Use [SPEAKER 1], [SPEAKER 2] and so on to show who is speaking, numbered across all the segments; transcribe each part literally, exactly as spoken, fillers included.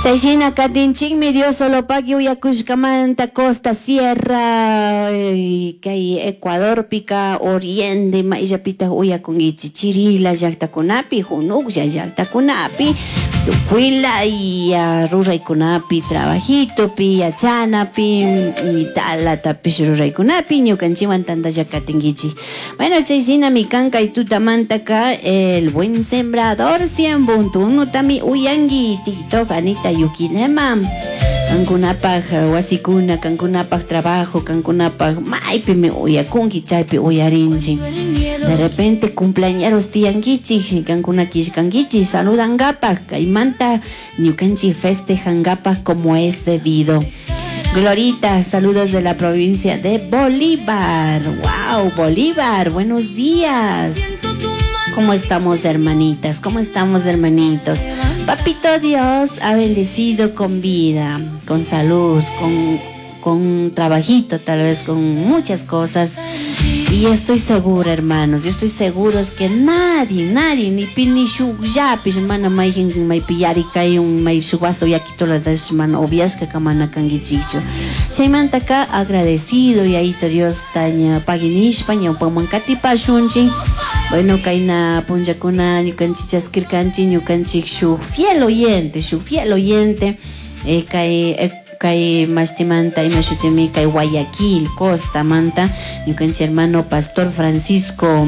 [SPEAKER 1] Chayshina katinchikmi Dios solopaki uyakushkamanta costa sierra kay Ecuador pika oriente mayllapita uyakunkichik Chirila llaktakunapi Junuclla llaktakunapi Tukuila y ruraykunapi trabajitopi yachanapi mitalatapish ruraykunapi ñukanchiwan tantalla katinkichik. Bueno, chayshina mi kanka y tutamantaka el buen sembrador cien punto uno tami uyangi TikTok Anita Yukilema kankunapaj wasikuna kankunapaj trabajo kankunapaj maypimi uyakunki chaypi uyarinchik. De repente cumpleañeros tiyankichik kankuna kishkankichik saludangapak kaymanta ñukanchik festejangapak como es debido. Glorita, saludos de la provincia de Bolívar. Wow, Bolívar, buenos días. ¿Cómo estamos, hermanitas? ¿Cómo estamos, hermanitos? Papito Dios ha bendecido con vida, con salud, con, con trabajito, tal vez con muchas cosas. Y estoy segura, hermanos, yo estoy seguro es que nadie, nadie, ni pi ni shugya, pismana may may piyari kayo may suwaso yakito la desmana obvias que kamana kangichicho. Shaimanta ka agradecido y ahí to Dios taña paginish paña pamankati pashunchi. Bueno, kaina punjakuna ñukanchichas kirkanchi ñukanchik shu fiel oyente, shu fiel oyente, eh, kai eh, Kay mastimanta y mashutimi kay Guayaquil, Costa Manta, ñukanchi hermano Pastor Francisco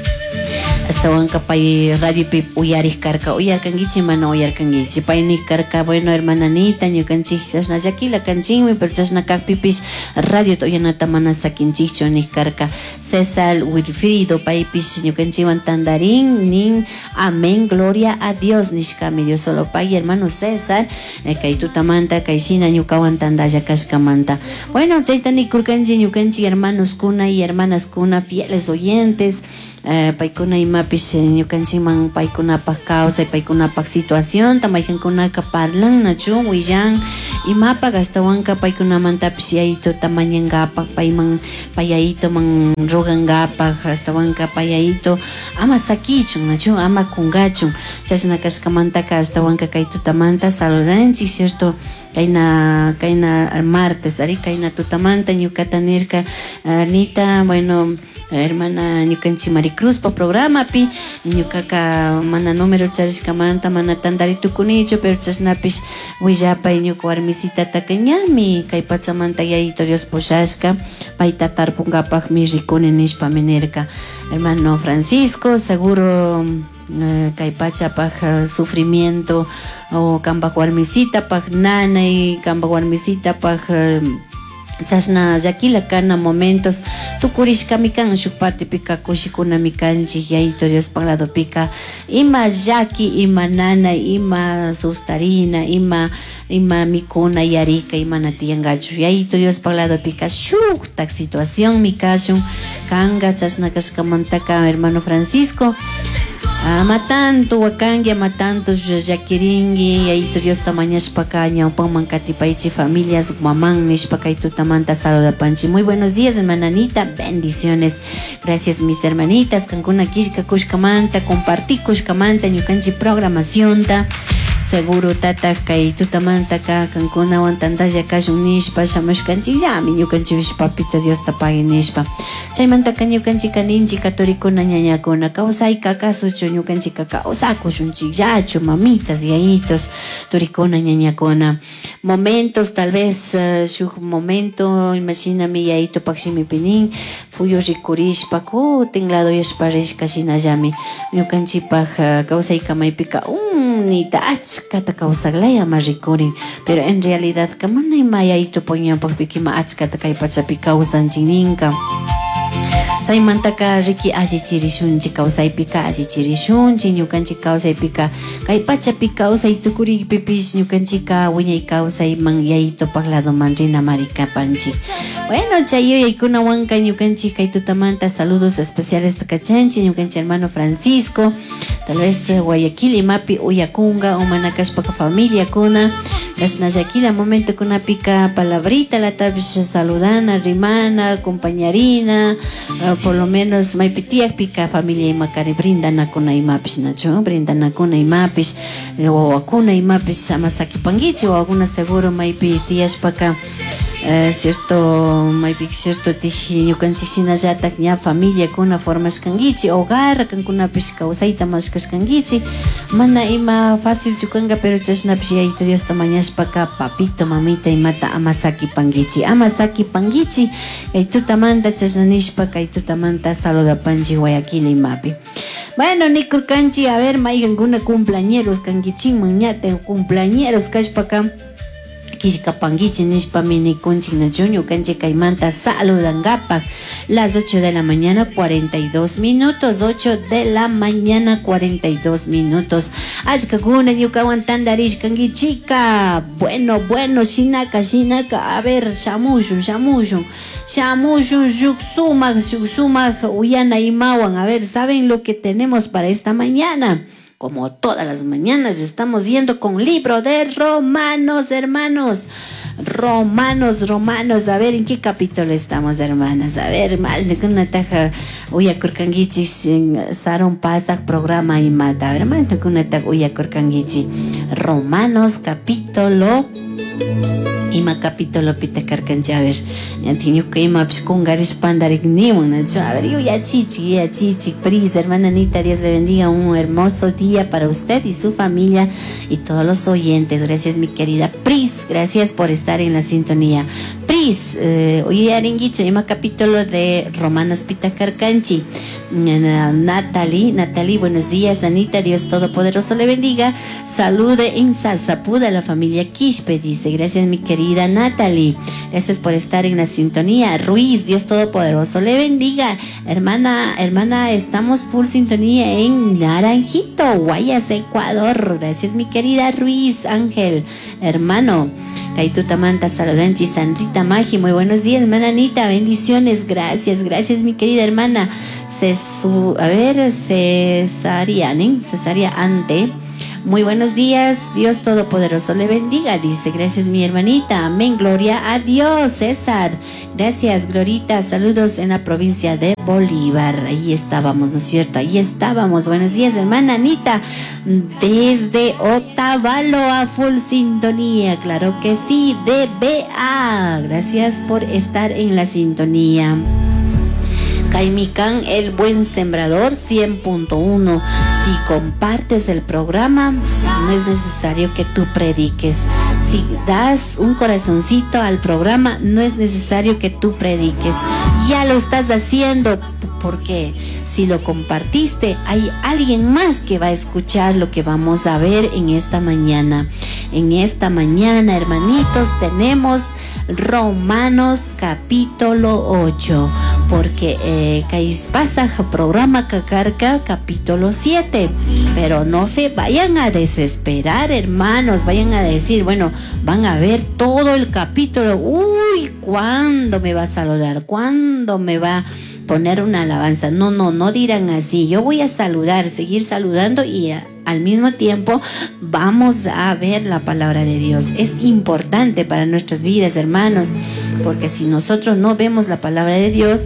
[SPEAKER 1] hasta wanka pay radio pip uyarij karka uyarkankichi mana uyarkankichi paynik karka. Bueno, hermananita ñukanchik chashna llakila kanchikmi pero chashna kakpipish radio toyanata mana sakinchikchu nik karka. César Wilfrido paypish ñukanchiwan tandarin nin amén gloria a Dios nishkami Dios solo pay hermano César eh, kay tutamanta kay shina ñukawan tandalla kashkamanta. Bueno, chaytani kurkanchi ñukanchik hermanos kuna y hermanas kuna fieles oyentes. Uh, paikuna imapish ñukanchiman paykunapak causa y paykunapak situación tamayjankunaka parlan nachu willan imapak astawanka paykunamantapish yayito tamañangapak payman payayito man rugangapak astawanka payayito ama sakichun nachu ama kungachun chashna kashkamantaka astawanka kay tutamanta saludanchik cierto kayna kayna martes ari kayna tutamanta ñukata nirka Anita, bueno, hermana ñukanchi Maricruz pa programa pi ñukaka mana número charishkamanta mana tandaritukunillo pero chasnapish willapa ñuka warmisita takañami kay pachamanta yayito Dios pushashka payta tarpungapak mi rikuni nishpa minerka. Hermano Francisco seguro Uh, kay pachapaj uh, sufrimiento o uh, kambak warmisita paj nanay kambak warmisita paj uh, chashna yakila kana momentos tukurishkami kan shuk parte pika kushikunami kanchik yayito Dios parlado pika ima yaki ima nana ima sustarina ima ima mikuna yarika ima natiyangachu yayito Dios parlado pika shuk tak situación mi kashun kanga chashna kashkamantaka hermano Francisco. Ama tanto wakangi, ama tanto yakiringi, y ahí tu Dios tamañas pacaña, un pan mancatipaichi familias, mamán, nishpacaitu tamanta saluda panchi. Muy buenos días, hermana Anita, bendiciones. Gracias, mis hermanitas, cancuna kishka kushkamanta, compartí kushkamanta, ñukanchi programación ta. Seguro tata kay tutamanta ka kankuna wantandaya kashun nishpa shamushkanchik llami ñukanchipish papito Dios tapagui nishpa chaymanta ka ñukanchik kaninchik katurikuna ñañakuna kawsayka kasuchu ñukanchik kawsakushunchik yachu mamitas yayitos turikuna ñañakuna momentos tal vez uh, shuk momento imagíname yayito pakshimipinin fuyo rikurishpa kutin lado yashparishka shinallami ñukanchipaj uh, kawsayka maypika un nitach kata kausaglaya marikurin pero en realidad kamana imayayito poñapak pikima achkata kay pachapi kausanchininka chaymantaka riki allichirishunchik kawsaypika allichirishunchik ñukanchik kawsaypika kay pachapi kawsay tukuripipish ñukanchika wiñay kawsayman yayitopak ladoman rina marikapanchik. Bueno, chayo yaykuna wanka ñukanchik kay tutamanta saludos especiales takachanchik ñukanchik hermano Francisco tal vez Guayaquil imapi uyakunga o manakashpaka familia kuna Kashnayakila momento kuna pica palabrita la tabis saludana, rimana, compañerina, uh, por lo menos maipitiak pica familia imakari brindana kuna imapis nacho, brindana kuna imapis, o akuna imapis amasaki pangichi o alguna seguro maipitias paka. Uh, cierto maypik cierto tiji ñukanchikshina llatak ña familia kuna formashkankichi hogar kankuna pish kawsayta mashkashkankichi mana ima fácil chukanga pero chashnapish yayito Diosta mañashpaka papito mamita imata ama sakipankichi ama sakipankichi kay tutamanta chashnanishpa kay tutamanta saludapanchik Guayaquil imapi. Bueno, nikurkanchi a ver maygankuna cumpleañeros kankichiman ñate cumpleañeros kashpaka Kishkapangichi nishpa mini kunchik nachuño kanche kaimanta saludangapak las ocho de la mañana cuarenta y dos minutos ocho de la mañana cuarenta y dos minutos achkakuna ñukawan tandarishkankichika bueno bueno shinaka shinaka a ver shamushun shamushun shamushun shuksumak shuksumak uyana imawan a ver saben lo que tenemos para esta mañana. Como todas las mañanas estamos yendo con libro de Romanos, hermanos. Romanos, Romanos. A ver, ¿en qué capítulo estamos, hermanas? A ver, más de que una taja. Uya kurkangichi saron pasak programa y mata. A ver, más de que una taja uya kurkangichi. Romanos, capítulo. Ima capítulo pita karkancha, a ver, ya tiene que ima pskungaris pandarik nimun, a ver, yo ya chichi, ya chichi, Pris, hermana Anita, Dios le bendiga, un hermoso día para usted y su familia y todos los oyentes. Gracias, mi querida Pris, gracias por estar en la sintonía. Pris, eh, oye, arenguicho, ima capítulo de Romanos pita karkanchi. Natalie, Natalie, buenos días, Anita, Dios Todopoderoso le bendiga. Salude en Salsapuda a la familia Quispe, dice. Gracias, mi querida Natalie. Gracias por estar en la sintonía. Ruiz, Dios Todopoderoso le bendiga. Hermana, hermana, estamos full sintonía en Naranjito, Guayas, Ecuador. Gracias, mi querida Ruiz. Ángel, hermano. Kaitutamanta, Saludanchi, Sandrita Magi, muy buenos días, hermana Anita, bendiciones, gracias, gracias, mi querida hermana. Cesu, a ver, Cesariane, Cesaria Ante. Muy buenos días, Dios Todopoderoso le bendiga, dice. Gracias, mi hermanita, amén, gloria a Dios. César, gracias, Glorita, saludos en la provincia de Bolívar. Ahí estábamos, ¿no es cierto? Ahí estábamos. Buenos días, hermana Anita, desde Otavalo a full sintonía, claro que sí, de B A. Gracias por estar en la sintonía. Caimicán, el buen sembrador, cien punto uno. Si compartes el programa, no es necesario que tú prediques. Si das un corazoncito al programa, no es necesario que tú prediques. Ya lo estás haciendo, porque si lo compartiste, hay alguien más que va a escuchar lo que vamos a ver en esta mañana. En esta mañana, hermanitos, tenemos Romanos capítulo ocho, porque eh, pasa programa Cacarca capítulo siete, pero no se vayan a desesperar, hermanos, vayan a decir, bueno, van a ver todo el capítulo, uy, ¿cuándo me va a saludar? ¿Cuándo me va a poner una alabanza? No, no, no dirán así. Yo voy a saludar, seguir saludando y a, al mismo tiempo vamos a ver la palabra de Dios. Es importante para nuestras vidas, hermanos, porque si nosotros no vemos la palabra de Dios,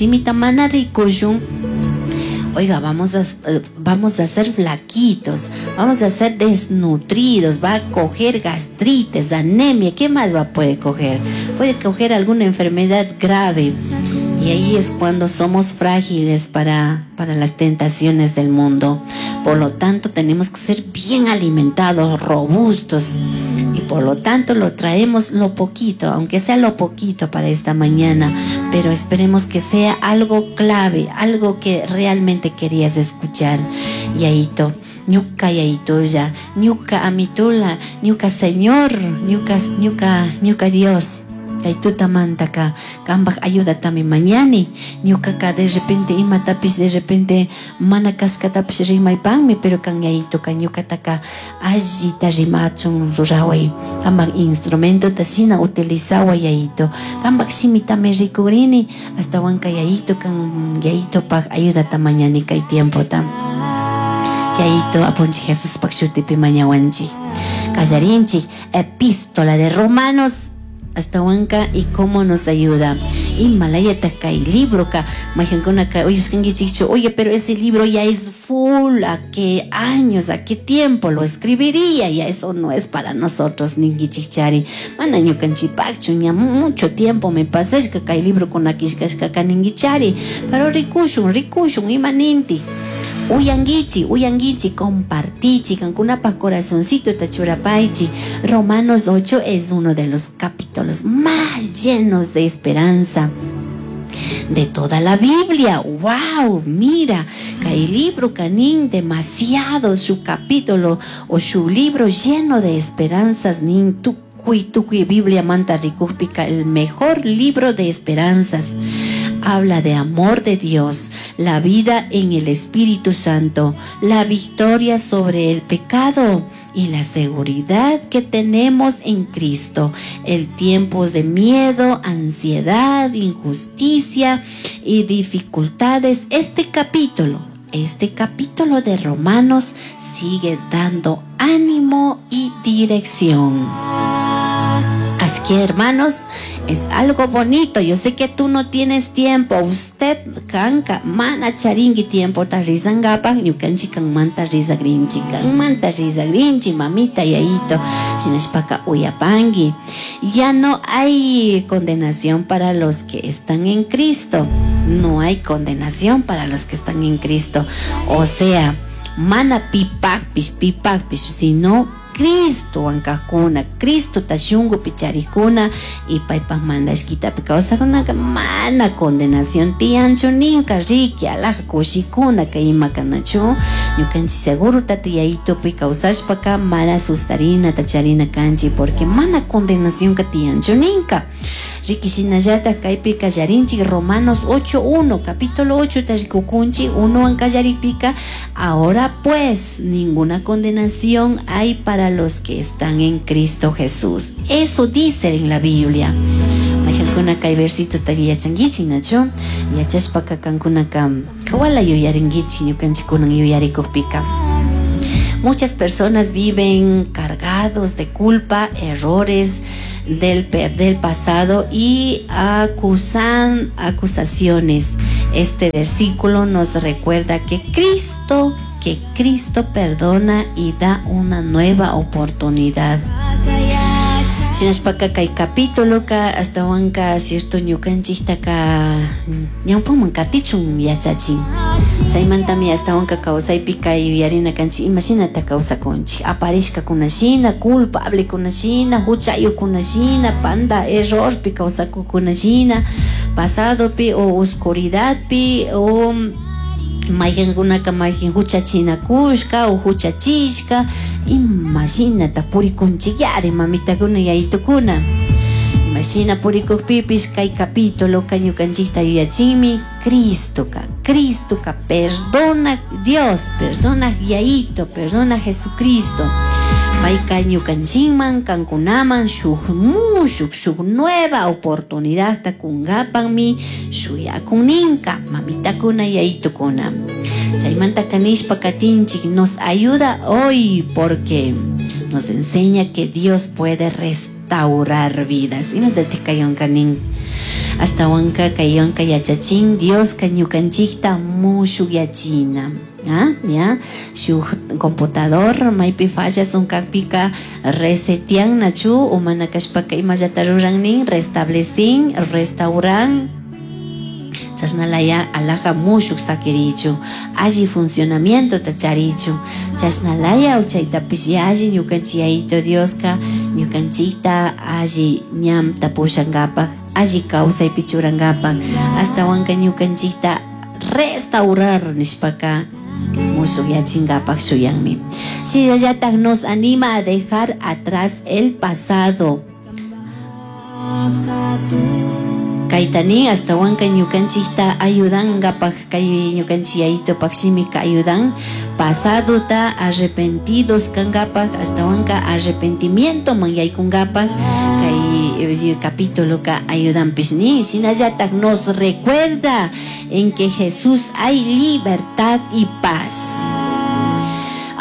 [SPEAKER 1] oiga, vamos a, vamos a ser flaquitos, vamos a ser desnutridos, va a coger gastritis, anemia, ¿qué más va a poder coger? Puede coger alguna enfermedad grave. Y ahí es cuando somos frágiles para, para las tentaciones del mundo. Por lo tanto, tenemos que ser bien alimentados, robustos. Y por lo tanto, lo traemos lo poquito, aunque sea lo poquito para esta mañana. Pero esperemos que sea algo clave, algo que realmente querías escuchar. Yaito, ñuka yaitoya, ñuka amitula, ñuka Señor, ñuka, ñuka, ñuka Dios. Kaituta mantaka, kambak ayúdate mi mañani, ñukaka de repente imatapis de repente manakaskatapis rimaypanmi, pero kanyaito kanyukataka allita rimachun ruraway, kambak instrumento tasina utilizawa yaito, kambak simitame rikurini, hasta wanka yaito kan yaito pak ayúdate mañani kay tiempo tam. Yaito apunchi Jesús pakshuti pi mañawanchi. Callarinchi, epístola de Romanos, hasta huanca y cómo nos ayuda. Y Malaya Takai, libro ka, oye, pero ese libro ya es full, ¿a qué años, a qué tiempo lo escribiría? Ya eso no es para nosotros, ningi chichari. Manaño canchipacho, ya mucho tiempo me pasé, es que hay libro con akishkashka ningi chari, pero ricushun, ricushun, imaninti. Uyangichi, uyangichi, compartichi, cancunapas corazoncito tachurapaichi. Romanos ocho es uno de los capítulos más llenos de esperanza de toda la Biblia. ¡Wow! Mira, que el libro canín demasiado, su capítulo o su libro lleno de esperanzas, nin tu Tucuy Biblia Manta Ricúspica, el mejor libro de esperanzas. Habla de amor de Dios, la vida en el Espíritu Santo, la victoria sobre el pecado y la seguridad que tenemos en Cristo. El tiempo de miedo, ansiedad, injusticia y dificultades. Este capítulo, este capítulo de Romanos sigue dando ánimo y dirección. Así que, hermanos, es algo bonito. Yo sé que tú no tienes tiempo. Usted canca mana charingi tiempo ta rizangapa ñukanchi kan manta riza grinchi kan manta riza grinchi mamita yaito sinashpaka uyapangi. Ya no hay condenación para los que están en Cristo. No hay condenación para los que están en Cristo. O sea, mana pipak pish pipak pish, sino Cristo ancacuna, Cristo tashungu picharicuna y paipas mandashkita causa una mana condenación tiancho ninka riki alaja koshikuna kaima kanacho ñukanchi seguro tatiyaito pi causashpaka mana sustarina tacharina kanchi porque mana condenación katiancho ninka. Rikishinayata kaipi kallarinchi Romanos ocho uno, capítulo ocho tashikukunchi uno ancayaripika. Ahora pues ninguna condenación hay para los que están en Cristo Jesús. Eso dice en la Biblia. Majankuna kai versito tagiyachangichi nacho yachashpaka kankunaka kawala yuyaringichi ñukanchikunan yuyarikupika. Muchas personas viven cargados de culpa, errores del, del pasado y acusan acusaciones. Este versículo nos recuerda que Cristo, que Cristo perdona y da una nueva oportunidad. Sinashpaka kai capítulo ka hasta wanka cierto ñukanchista ka ñawpaman katichun yachachi. Chaymantami hasta wanka kausaypi kay yuyarina kanchi imashinata kawsakunchi. Aparishka kunashina, culpable kunashina, huchayo kunashina, panda errorpi kawsaku kunashina, pasadopi o oscuridadpi o mayqankunaka mayqin huchachinakushka o huchachishka. Imagínate purikunchillari mamitakuna yaytukuna. Imagina purikukpipish kay capítulo kañukanchikta yuyachimi Cristo ka Cristo ka perdona Dios, perdona yayito, perdona Jesucristo. Pay kañukanchiman kankunaman shuk mushuk shuk nueva oportunidad takungapanmi shuyakuninka mamitakuna yaytukuna. Chaymanta kanishpa katinchik nos ayuda hoy porque nos enseña que Dios puede restaurar vidas. Imagínate kayonka nin hasta wanka kayonka yachachin Dios kanyukanchikta mushuk yachina. ¿Ah? ¿Ya? Su computador maypi fallas un kapika resetian nachu o manakashpaka imayataruran nin restablecin restauran chasnalaya alaja mushuk sakirichu allí funcionamiento tacharichu chasnalaya uchaytapish allí ñukanchiyayito Dioska ñukanchita allí ñam tapushangapak allí kausaypi churangapak hasta wanka ñukanchita restaurar nishpaka mushuk yachingapak shuyanmi. Si Yatak nos anima a dejar atrás el pasado. Kaitani hasta wanka ñukanchikta ayudan gapak kay ñukanchiyayto pakshimika ayudan pasado ta arrepentidos kangapak hasta wanka arrepentimiento manyaykungapak kay capítulo ka ayudan pishni sinayatak nos recuerda en que Jesús hay libertad y paz.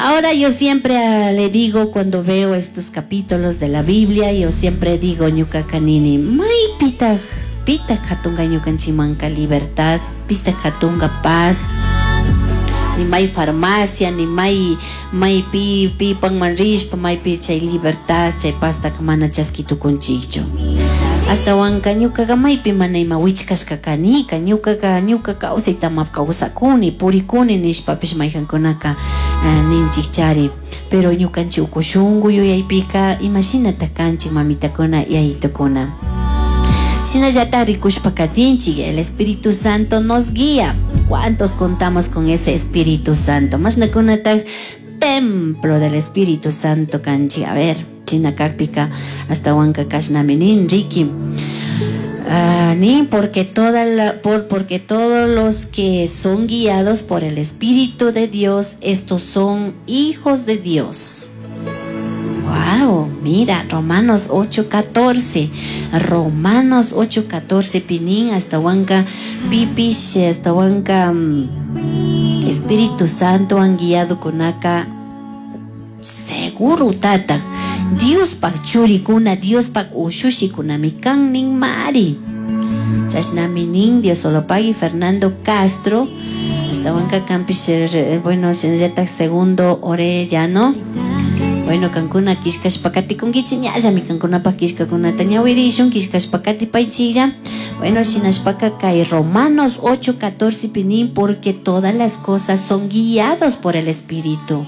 [SPEAKER 1] Ahora yo siempre uh, le digo cuando veo estos capítulos de la Biblia, yo siempre digo ñuka kanini, may pita, pita katunga ñukanchimanka libertad, pita katunga paz. Ni may farmacia, ni may may pi pi pang manrishpa, may pi chay libertad, chay pasta kamana chaskitu kunchicho. Hasta wanka ñukaga maypi manay mawichkashka kanika, ñukaga ñukaga usay tamap kawsakuni, purikuni nishpapish mayjankunaka uh, ninchikchari. Pero ñukanchi ukushungu yuyaypika imashinata kanchik mamitakuna yayitukuna. Shinallata rikushpa katinchik, el Espíritu Santo nos guía. ¿Cuántos contamos con ese Espíritu Santo? Más nakunata templo del Espíritu Santo kanchi. A ver, china kakpika hasta wanka kashnami nin riki. Uh, ni porque toda la, por, porque todos los que son guiados por el Espíritu de Dios, estos son hijos de Dios. Wow, mira, Romanos ocho catorce, Romanos ocho catorce, pinin hasta wanka pipish, hasta wanka um, Espíritu Santo han guiado con acá. Seguro tata, Dios pak churikuna, Dios pak ushushikuna mikan ning mari. Chashnami ning Dios solo pagi Fernando Castro, hasta wanka campish, bueno, ya segundo Orellano. Bueno, kankuna kishkash pakati con gichiñaya, mi kankuna pakishka con Nataña Wirishun, kishkash pakati paichilla. Bueno, shinash kai Romanos ocho catorce pinin, porque todas las cosas son guiados por el Espíritu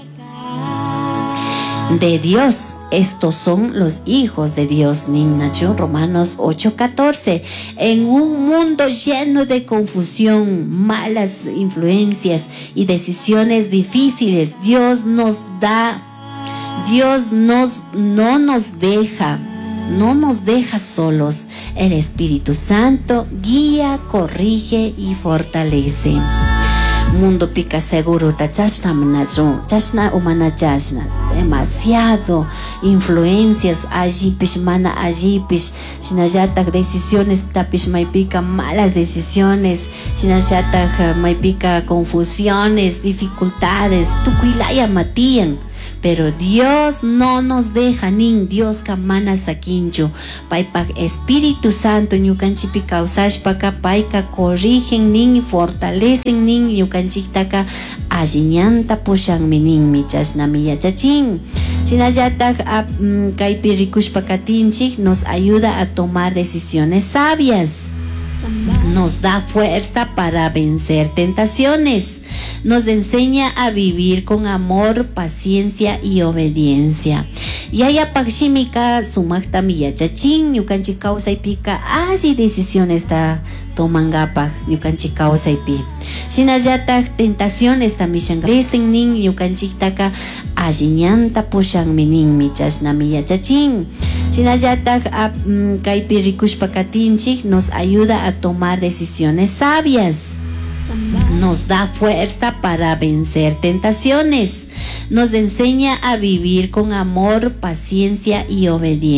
[SPEAKER 1] de Dios. Estos son los hijos de Dios. Ninnacho, Romanos ocho catorce. En un mundo lleno de confusión, malas influencias y decisiones difíciles, Dios nos da Dios nos, no nos deja, no nos deja solos. El Espíritu Santo guía, corrige y fortalece. Mundo pica seguro, tachashna manajo, chashna humana chashna. Demasiado influencias allí, pishmana allí, pish, shinayatak decisiones, tapish maipica malas decisiones, shinayatak maipica confusiones, dificultades, tukuilaya matían. Pero Dios no nos deja, nin Dios kamana sakincho. Paipak Espíritu Santo ñukanchipi kausashpaka paika corrigen nin, fortalecen nin ñukanchiktaka alliñanta pushanmi ninmi chashnami yachachin. Shinallatak kaypi rikushpakatinchik nos ayuda a tomar decisiones sabias. Nos da fuerza para vencer tentaciones. Nos enseña a vivir con amor, paciencia y obediencia. Yaya pakshimika sumakta miyachachin, ñukanchi kawsaypika alli decisiones ta tomangapak ñukanchi kawsaypi. Shinallatak tentaciones tamishan crecen nin ñukanchiktaka alliñanta pushanmi ninmi chashnami yachachin. Shinallatak kaypi rikushpakatinchik nos ayuda a tomar decisiones sabias. Nos da fuerza para vencer tentaciones. Nos enseña a vivir con amor, paciencia y obediencia.